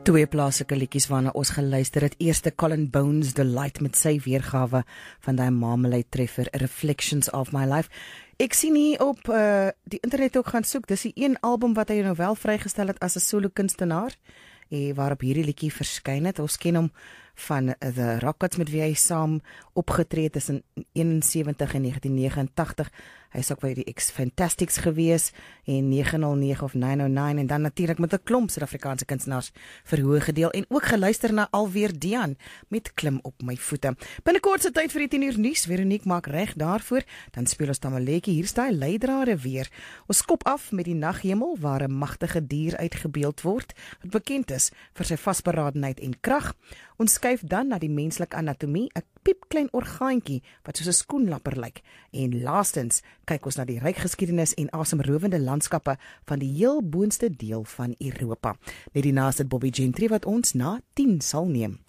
Twee plaaslike liedjies waarna ons geluister het. Eerste Colin Bones Delight met sy weergawe van die Marmalade treffer Reflections of My Life. Ek sien hier op die internet ook gaan soek. Dis die een album wat hy nou wel vrygestel het as 'n solo kunstenaar, waarop hierdie liedjie verskyn het. Ons ken hom van The Rockets met wie hy saam opgetree het tussen 71 en 1989. Hy is ook by die X-Fantastics gewees en 909 of 909 en dan natuurlik met 'n klomp Suid-Afrikaanse kunstenaars verhoog gedeel en ook geluister na Alweer Dian met Klim op my voete. Binnekort se tyd vir die 10 uur nuus. Veronique maak reg daarvoor. Dan speel ons Tamaletjie. Hier staan die leidrade weer. Ons skop af met die naghemel waar 'n magtige dier uitgebeeld word wat bekend is vir sy vasberadenheid en krag. Ons skuif dan na die menslike anatomie, 'n piepklein orgaantjie wat soos 'n skoenlapper lyk. En laastens kyk ons na die ryk geskiedenis en asemrowende landskappe van die heel boonste deel van Europa. Net die naaste Bobby Gentry wat ons na 10 sal neem.